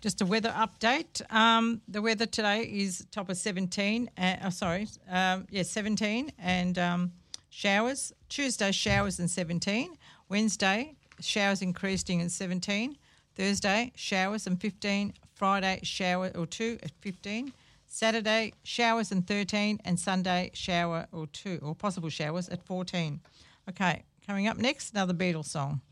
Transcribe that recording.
Just a weather update. The weather today is top of 17. 17 and showers. Tuesday, showers and 17. Wednesday, showers increasing and 17. Thursday, showers and 15. Friday, shower or 2 at 15. Saturday, showers and 13. And Sunday, shower or 2 or possible showers at 14. Okay, coming up next, another Beatles song.